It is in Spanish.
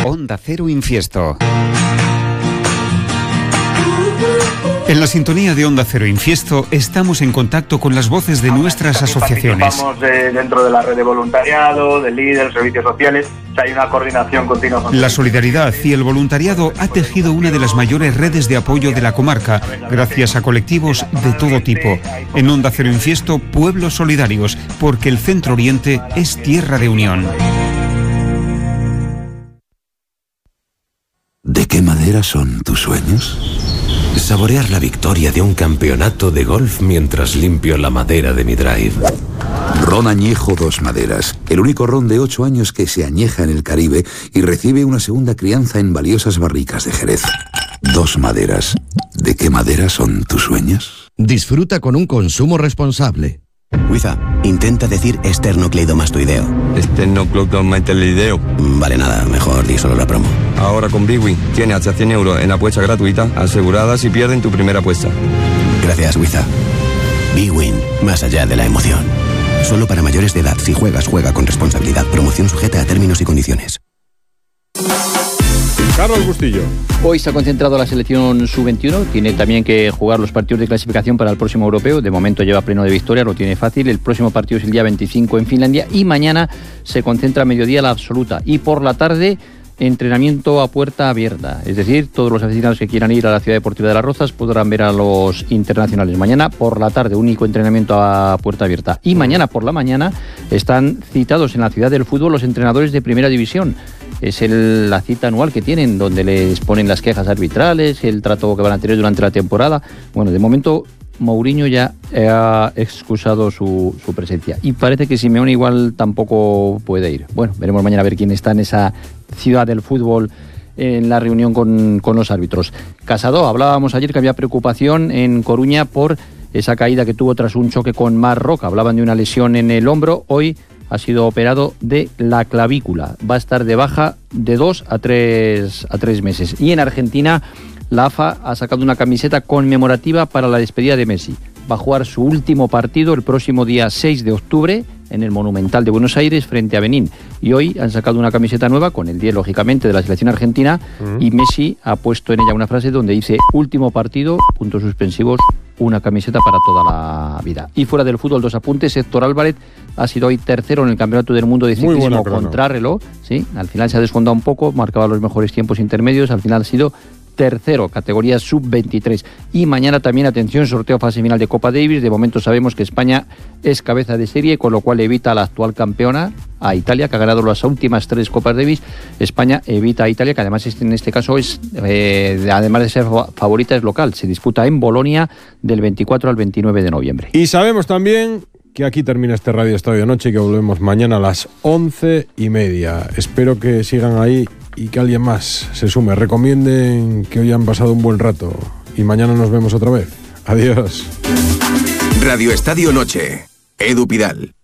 Onda Cero Infiesto. En la sintonía de Onda Cero Infiesto estamos en contacto con las voces de nuestras asociaciones. Participamos dentro de la red de voluntariado, del líder, servicios sociales. Hay una coordinación continua. La solidaridad y el voluntariado ha tejido una de las mayores redes de apoyo de la comarca, gracias a colectivos de todo tipo. En Onda Cero Infiesto, pueblos solidarios, porque el Centro Oriente es tierra de unión. ¿De qué madera son tus sueños? Saborear la victoria de un campeonato de golf mientras limpio la madera de mi drive. Ron Añejo Dos Maderas, el único ron de 8 años que se añeja en el Caribe y recibe una segunda crianza en valiosas barricas de Jerez. Dos Maderas. ¿De qué madera son tus sueños? Disfruta con un consumo responsable. Wiza, intenta decir esternocleidomastoideo. Esternocleidomastoideo. Vale, nada, mejor di solo la promo. Ahora con BWin tienes hasta 100 euros en apuesta gratuita, asegurada si pierden tu primera apuesta. Gracias, Wiza. BWin, más allá de la emoción. Solo para mayores de edad. Si juegas, juega con responsabilidad. Promoción sujeta a términos y condiciones. Carlos Bustillo. Hoy se ha concentrado la selección sub-21, tiene también que jugar los partidos de clasificación para el próximo europeo, de momento lleva pleno de victoria, lo tiene fácil, el próximo partido es el día 25 en Finlandia y mañana se concentra a mediodía la absoluta y por la tarde entrenamiento a puerta abierta, es decir, todos los aficionados que quieran ir a la Ciudad Deportiva de Las Rozas podrán ver a los internacionales. Mañana por la tarde, único entrenamiento a puerta abierta. Y mañana por la mañana están citados en la Ciudad del Fútbol los entrenadores de Primera División. Es la cita anual que tienen, donde les ponen las quejas arbitrales, el trato que van a tener durante la temporada. Bueno, de momento Mourinho ya ha excusado su presencia y parece que Simeone igual tampoco puede ir. Bueno, veremos mañana a ver quién está en esa Ciudad del Fútbol en la reunión con los árbitros. Casado, hablábamos ayer que había preocupación en Coruña por esa caída que tuvo tras un choque con Marc Roca. Hablaban de una lesión en el hombro. Hoy ha sido operado de la clavícula. Va a estar de baja de 2 a 3 meses. Y en Argentina, la AFA ha sacado una camiseta conmemorativa para la despedida de Messi. Va a jugar su último partido el próximo día 6 de octubre en el Monumental de Buenos Aires frente a Benín. Y hoy han sacado una camiseta nueva con el 10, lógicamente, de la selección argentina y Messi ha puesto en ella una frase donde dice: último partido, puntos suspensivos, una camiseta para toda la vida. Y fuera del fútbol, 2 apuntes. Héctor Álvarez ha sido hoy tercero en el Campeonato del Mundo de Ciclismo Contrarreloj. Sí, al final se ha desfondado un poco, marcaba los mejores tiempos intermedios, al final ha sido tercero, categoría sub-23. Y mañana también, atención, sorteo fase final de Copa Davis. De momento sabemos que España es cabeza de serie, con lo cual evita a la actual campeona, a Italia, que ha ganado las últimas 3 Copas Davis. España evita a Italia, que además en este caso es, además de ser favorita, es local. Se disputa en Bolonia del 24 al 29 de noviembre. Y sabemos también que aquí termina este Radio Estadio Noche y que volvemos mañana a las 11:30. Espero que sigan ahí y que alguien más se sume. Recomienden que hoy han pasado un buen rato y mañana nos vemos otra vez. Adiós. Radio Estadio Noche. Edu Pidal.